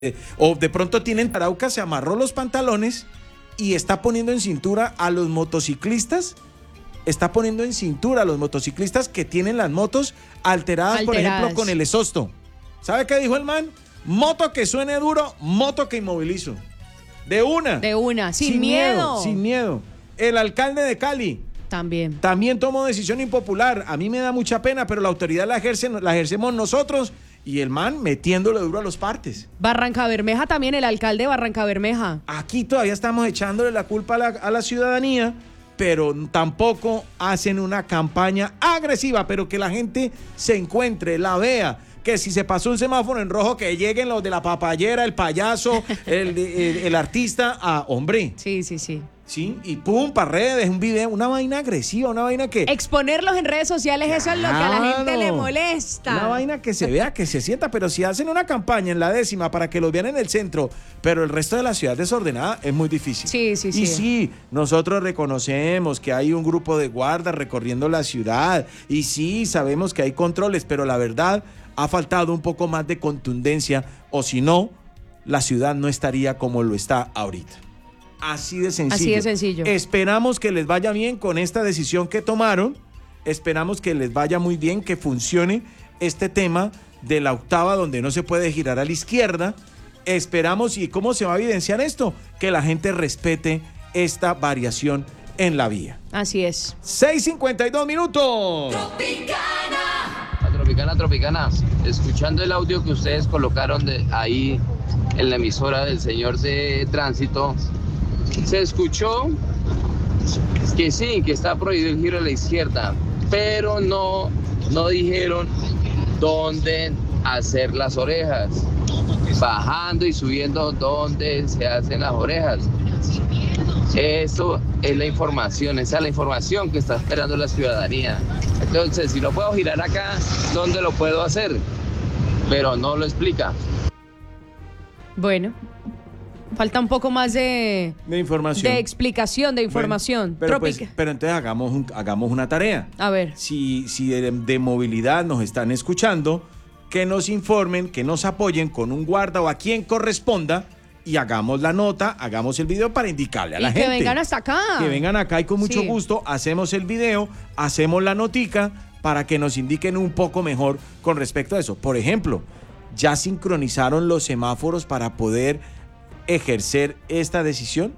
O de pronto tienen Arauca, se amarró los pantalones y está poniendo en cintura a los motociclistas. Está poniendo en cintura a los motociclistas que tienen las motos alteradas, por ejemplo, con el exhausto. ¿Sabe qué dijo el man? Moto que suene duro, moto que inmovilizo. De una, sin miedo. Sin miedo. El alcalde de Cali también tomó decisión impopular. A mí me da mucha pena, pero la autoridad la ejercemos nosotros. Y el man metiéndole duro a los partes. Barrancabermeja también, el alcalde de Barrancabermeja. Aquí todavía estamos echándole la culpa a la ciudadanía, pero tampoco hacen una campaña agresiva, pero que la gente se encuentre, la vea. Que si se pasó un semáforo en rojo, que lleguen los de la papayera, el payaso, el artista, hombre. Sí. Sí, y pum, para redes, un video, una vaina agresiva, una vaina que... Exponerlos en redes sociales, eso es lo que a la gente le molesta. Una vaina que se vea, que se sienta, pero si hacen una campaña en la 10ª para que los vean en el centro, pero el resto de la ciudad desordenada, es muy difícil. Sí. Y sí, nosotros reconocemos que hay un grupo de guardas recorriendo la ciudad, y sí, sabemos que hay controles, pero la verdad, ha faltado un poco más de contundencia, o si no, la ciudad no estaría como lo está ahorita. Así de sencillo. Esperamos que les vaya bien con esta decisión que tomaron. Esperamos que les vaya muy bien, que funcione este tema de la octava donde no se puede girar a la izquierda. Esperamos, ¿y cómo se va a evidenciar esto? Que la gente respete esta variación en la vía. Así es. 6:52 minutos. Tropicana. Escuchando el audio que ustedes colocaron ahí en la emisora del señor de tránsito, se escuchó que sí, que está prohibido el giro a la izquierda, pero no dijeron dónde hacer las orejas, bajando y subiendo dónde se hacen las orejas. Eso es la información, esa es la información que está esperando la ciudadanía. Entonces, si no puedo girar acá, ¿dónde lo puedo hacer? Pero no lo explica. Bueno, falta un poco más de información. De explicación, de información. Bueno, pero entonces hagamos una tarea. A ver. Si de movilidad nos están escuchando, que nos informen, que nos apoyen con un guarda o a quien corresponda y hagamos la nota, hagamos el video para indicarle a la gente. Que vengan hasta acá. Que vengan acá y con mucho gusto hacemos el video, hacemos la notica para que nos indiquen un poco mejor con respecto a eso. Por ejemplo, ¿ya sincronizaron los semáforos para poder ejercer esta decisión?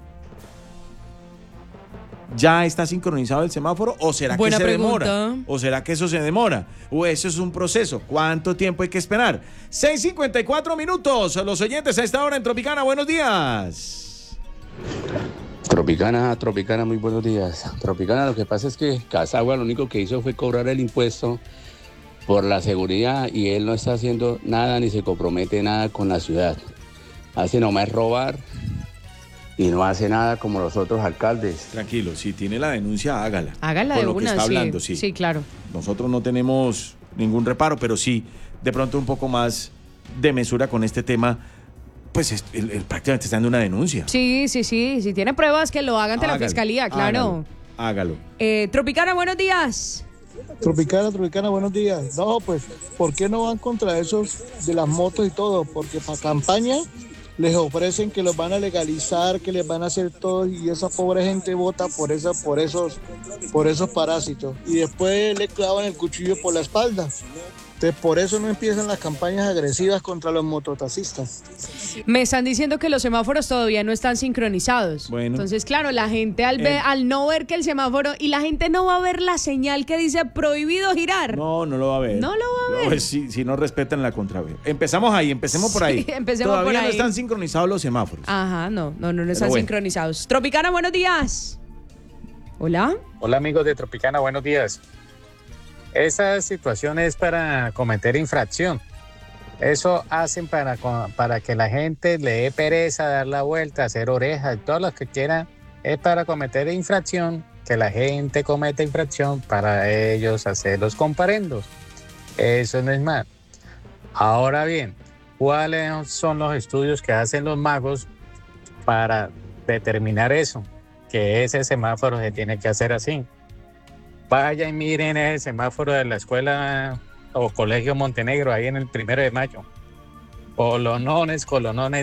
¿Ya está sincronizado el semáforo? ¿O será que se demora? ¿O será que eso se demora? ¿O eso es un proceso? ¿Cuánto tiempo hay que esperar? 6:54 minutos. Los oyentes a esta hora en Tropicana, buenos días. Tropicana, muy buenos días. Tropicana, lo que pasa es que Casagua lo único que hizo fue cobrar el impuesto por la seguridad y él no está haciendo nada ni se compromete nada con la ciudad. Hace nomás robar y no hace nada como los otros alcaldes. Tranquilo, si tiene la denuncia, hágala. Hágala de una, que está hablando, sí. Sí, claro. Nosotros no tenemos ningún reparo, pero sí, de pronto un poco más de mesura con este tema, pues prácticamente está dando una denuncia. Sí. Si tiene pruebas, que lo hagan ante la fiscalía, claro. Hágalo. Tropicana, buenos días. Tropicana, buenos días. No, pues, ¿por qué no van contra esos de las motos y todo? Porque para campaña les ofrecen que los van a legalizar, que les van a hacer todo y esa pobre gente vota por esos parásitos y después le clavan el cuchillo por la espalda. Entonces, por eso no empiezan las campañas agresivas contra los mototaxistas. Me están diciendo que los semáforos todavía no están sincronizados. Bueno. Entonces, claro, la gente al no ver que el semáforo, y la gente no va a ver la señal que dice prohibido girar. No lo va a ver. No lo va a ver. Pues, si no respetan la contravía. Empecemos por ahí. Empecemos todavía por ahí. No están sincronizados los semáforos. Ajá, no están sincronizados. Tropicana, buenos días. Hola. Hola, amigos de Tropicana, buenos días. Esa situación es para cometer infracción. Eso hacen para que la gente le dé pereza dar la vuelta, hacer orejas, todo lo que quieran. Es para cometer infracción, que la gente cometa infracción para ellos hacer los comparendos. Eso no es mal. Ahora bien, ¿cuáles son los estudios que hacen los magos para determinar eso? Que ese semáforo se tiene que hacer así. Vaya y miren ese semáforo de la escuela o colegio Montenegro, ahí en el 1 de mayo. Colonones